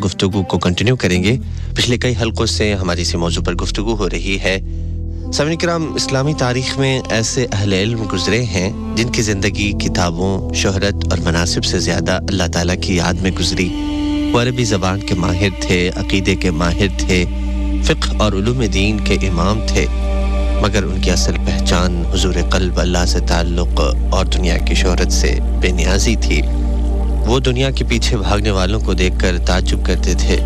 गुफ्तगू को कंटिन्यू करेंगे। पिछले कई हलकों से हमारी इसी मौजू पर गुफ्तगू हो रही है। सामईन किराम, इस्लामी तारीख़ में ऐसे अहले इल्म गुज़रे हैं जिनकी ज़िंदगी किताबों, शोहरत और मनासिब से ज़्यादा अल्लाह ताला की याद में गुज़री। वो अरबी ज़बान के माहिर थे, अक़ीदे के माहिर थे, फ़िक़्ह और उलूम दीन के इमाम थे, मगर उनकी असल पहचान हुज़ूर क़ल्ब अल्लाह से ताल्लुक़ और दुनिया की शोहरत से बेनियाज़ी थी। वो दुनिया के पीछे भागने वालों को देखकर ताज्जुब करते थे।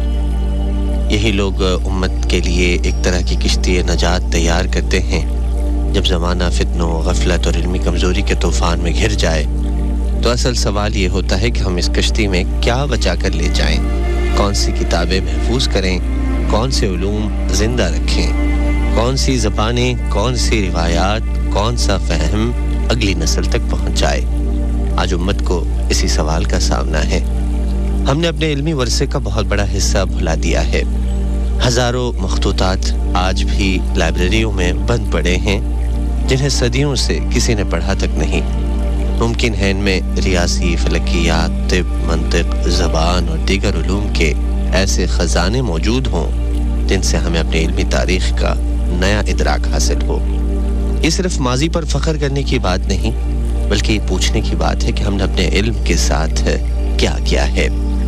यही लोग उम्मत के लिए एक तरह की किश्ती नजात तैयार करते हैं। जब ज़माना फितनों, गफलत और इल्मी कमज़ोरी के तूफ़ान में घिर जाए तो असल सवाल ये होता है कि हम इस कश्ती में क्या बचा कर ले जाएं, कौन सी किताबें महफूज करें, कौन से उलूम ज़िंदा रखें, कौन सी ज़बानें, कौन सी रिवायात, कौन सा फ़हम अगली नस्ल तक पहुँच जाए। आज उम्मत को इसी सवाल का सामना है। हमने अपने इल्मी वरसे का बहुत बड़ा हिस्सा भुला दिया है। हज़ारों मखतूतात आज भी लाइब्रेरियों में बंद पड़े हैं जिन्हें सदियों से किसी ने पढ़ा तक नहीं। मुमकिन है इनमें रियासी, फलकियात, तिब, मंतिक, ज़बान और दीगर उलूम के ऐसे ख़जाने मौजूद हों जिनसे हमें अपनी इल्मी तारीख़ का नया इदराक हासिल हो। ये सिर्फ माजी पर फ़ख्र करने की बात नहीं, बल्कि ये पूछने की बात है कि हमने अपने इल्म के साथ क्या किया है।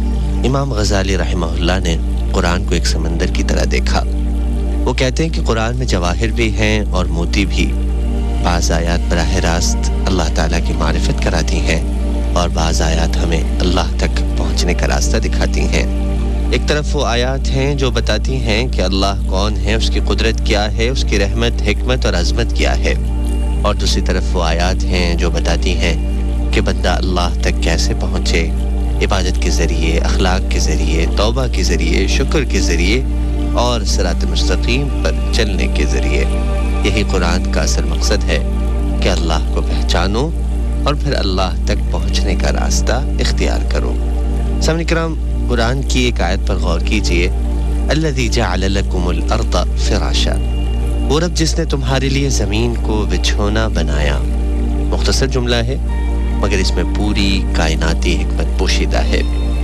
इमाम गज़ाली रहमहुल्लाह ने कुरान को एक समंदर की तरह देखा। वो कहते हैं कि कुरान में जवाहिर भी हैं और मोती भी। बाज़ आयात बराह रास्त अल्लाह ताला की मारिफत कराती हैं और बाज़ आयात हमें अल्लाह तक पहुँचने का रास्ता दिखाती हैं। एक तरफ वो आयात हैं जो बताती हैं कि अल्लाह कौन है, उसकी कुदरत क्या है, उसकी रहमत, हिकमत और अज़मत क्या है, और दूसरी तरफ वो आयात हैं जो बताती हैं कि बंदा अल्लाह तक कैसे पहुँचे, इबादत के ज़रिए, अखलाक के ज़रिए, तौबा के ज़रिए, शुक्र के ज़रिए और सिरात मुस्तकीम पर चलने के ज़रिए। यही कुरान का असल मकसद है कि अल्लाह को पहचानो और फिर अल्लाह तक पहुँचने का रास्ता इख्तियार करो। सामईन किराम, कुरान की एक आयत पर गौर कीजिए। अल्लज़ी जअल लकुमुल अर्द फ़िराशा, वो रब जिसने तुम्हारे लिए ज़मीन को बिछौना बनाया। मुख्तसर जुमला है मगर इसमें पूरी कायनाती हिकमत पोशीदा है।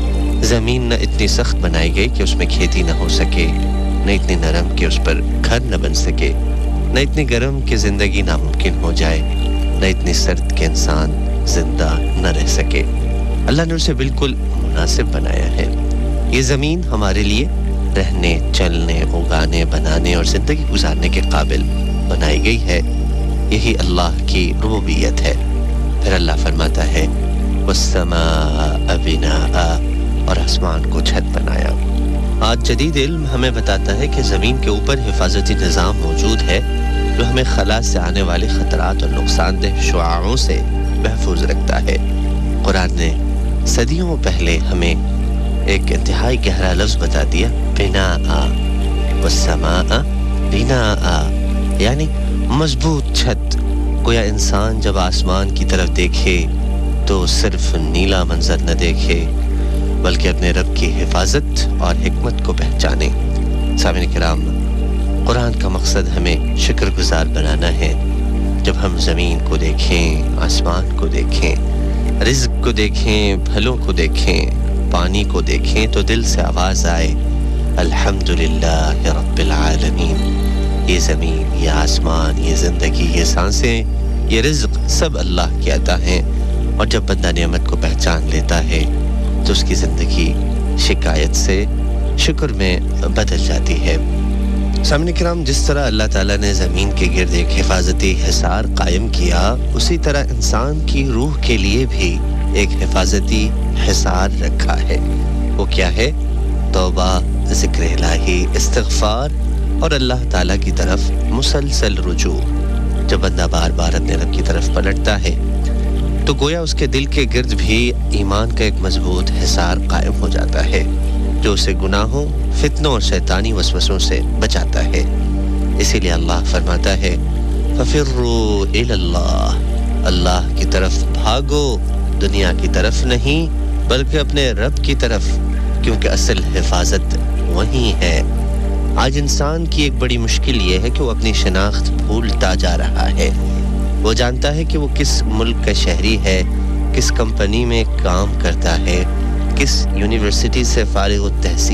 ज़मीन न इतनी सख्त बनाई गई कि उसमें खेती न हो सके, न इतनी नरम कि उस पर घर न बन सके, न इतनी गर्म कि ज़िंदगी नामुमकिन हो जाए, न इतनी सर्द कि इंसान जिंदा न रह सके। अल्लाह ने उसे बिल्कुल मुनासिब बनाया है। ये ज़मीन हमारे लिए रहने, चलने, उगाने, बनाने और ज़िंदगी गुजारने के काबिल बनाई गई है। यही अल्लाह की रुबूबियत है। फिर अल्लाह फरमाता है वस्समाअ बिनाआ, और आसमान को छत बनाया। आज जदीद इल्म हमें बताता है कि ज़मीन के ऊपर हिफाजती निज़ाम मौजूद है जो हमें खला से आने वाले ख़तरात और नुकसानदेह शुआओं से महफूज रखता है। कुरान ने सदियों पहले हमें एक इंतहाई गहरा लफ्ज़ बता दिया, बिनाआ वस्समाअ बिनाआ, यानी मजबूत छत। गोया इंसान जब आसमान की तरफ देखे तो सिर्फ नीला मंजर न देखे बल्कि अपने रब की हिफाजत और हिकमत को पहचाने। सामईन किराम, कुरान का मकसद हमें शुक्रगुजार बनाना है। जब हम ज़मीन को देखें, आसमान को देखें, रिज़्क़ को देखें, फलों को देखें, पानी को देखें तो दिल से आवाज़ आए अल्हम्दुलिल्लाह रब्बिल आलमीन। ये ज़मीन, ये आसमान, ये ज़िंदगी, ये सांसें, ये रिज़्क़ सब अल्लाह की अता हैं। और जब बंदा नेमत को पहचान लेता है तो उसकी ज़िंदगी शिकायत से शुक्र में बदल जाती है। सामईन किराम, जिस तरह अल्लाह ताला ने ज़मीन के गिर्द एक हिफाजती हिसार कायम किया, उसी तरह इंसान की रूह के लिए भी एक हिफाजती हिसार रखा है। वो क्या है? तौबा, ज़िक्र इलाही, इस्तिग़फ़ार और अल्लाह ताला की तरफ मुसलसल रुजू। जब बंदा बार बार अपने रब की तरफ पलटता है तो गोया उसके दिल के गिर्द भी ईमान का एक मजबूत हिसार कायम हो जाता है जो उसे गुनाहों, फितनों और शैतानी वसवसों से बचाता है। इसीलिए अल्लाह फरमाता है फफिर्रू इलल्लाह, अल्लाह की तरफ भागो, दुनिया की तरफ नहीं बल्कि अपने रब की तरफ, क्योंकि असल हिफाजत वहीं है। आज इंसान की एक बड़ी मुश्किल ये है कि वो अपनी शनाख्त भूलता जा रहा है। वो जानता है कि वो किस मुल्क का शहरी है, किस कंपनी में काम करता है, किस यूनिवर्सिटी से फारिग-उत-तहसील